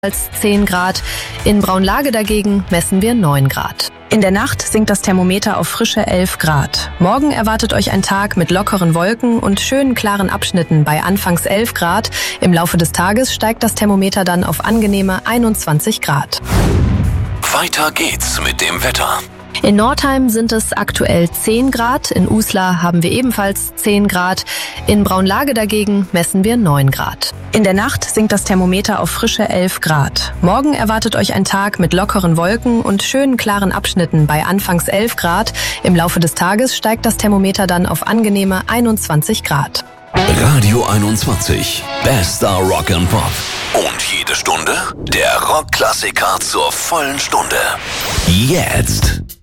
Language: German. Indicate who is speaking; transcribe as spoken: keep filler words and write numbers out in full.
Speaker 1: als zehn Grad. In Braunlage dagegen messen wir neun Grad. In der Nacht sinkt das Thermometer auf frische elf Grad. Morgen erwartet euch ein Tag mit lockeren Wolken und schönen klaren Abschnitten bei anfangs elf Grad. Im Laufe des Tages steigt das Thermometer dann auf angenehme einundzwanzig Grad.
Speaker 2: Weiter geht's mit dem Wetter.
Speaker 1: In Nordheim sind es aktuell zehn Grad, in Uslar haben wir ebenfalls zehn Grad, in Braunlage dagegen messen wir neun Grad. In der Nacht sinkt das Thermometer auf frische elf Grad. Morgen erwartet euch ein Tag mit lockeren Wolken und schönen klaren Abschnitten bei anfangs elf Grad. Im Laufe des Tages steigt das Thermometer dann auf angenehme einundzwanzig Grad.
Speaker 2: Radio einundzwanzig, bester Rock and Pop. Und jede Stunde der Rockklassiker zur vollen Stunde. Jetzt.